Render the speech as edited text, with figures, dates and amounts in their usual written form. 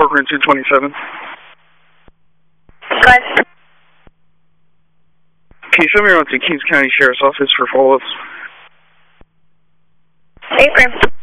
Corcoran 227. Go ahead. Can you send me around to Kings County Sheriff's Office for follow-ups? Affirm.